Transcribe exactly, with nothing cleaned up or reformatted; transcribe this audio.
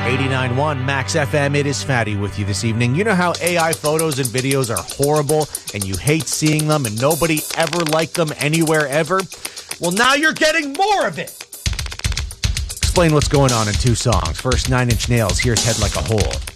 eighty-nine point one Max F M, it is Fatty with you this evening. You know how A I photos and videos are horrible and you hate seeing them and nobody ever liked them anywhere ever? Well, now you're getting more of it. Explain what's going on in two songs. First, Nine Inch Nails, here's Head Like a Hole.